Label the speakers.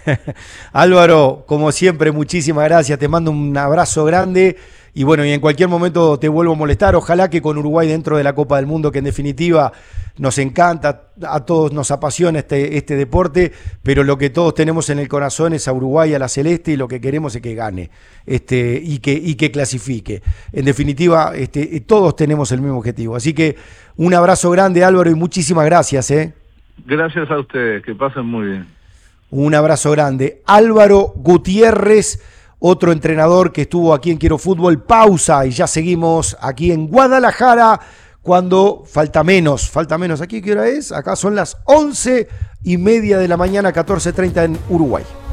Speaker 1: Álvaro, como siempre, muchísimas gracias. Te mando un abrazo grande. Y bueno, y en cualquier momento te vuelvo a molestar. Ojalá que con Uruguay dentro de la Copa del Mundo, que en definitiva nos encanta, a todos nos apasiona este deporte, pero lo que todos tenemos en el corazón es a Uruguay, a la Celeste, y lo que queremos es que gane y que clasifique. En definitiva, todos tenemos el mismo objetivo. Así que un abrazo grande, Álvaro, y muchísimas gracias.
Speaker 2: Gracias a ustedes, que pasen muy bien.
Speaker 1: Un abrazo grande. Álvaro Gutiérrez, otro entrenador que estuvo aquí en Quiero Fútbol. Pausa y ya seguimos aquí en Guadalajara cuando falta menos. ¿Aquí qué hora es? Acá son las 11:30 de la mañana, 14:30 en Uruguay.